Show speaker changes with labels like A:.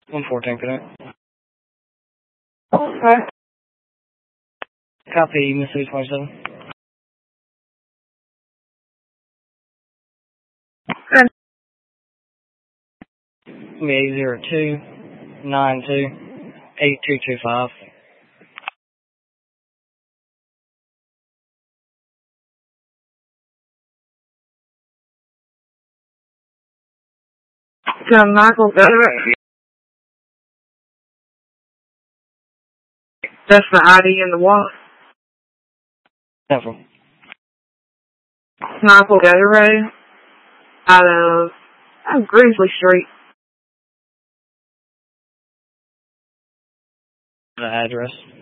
A: 114 Connect.
B: Okay.
A: Copy, Mississippi 27.
B: Good.
A: 802-92-8225.
B: Michael Gatteray. That's the ID in the wallet.
A: Central.
B: Michael Gatteray out of Grizzly Street.
A: The address.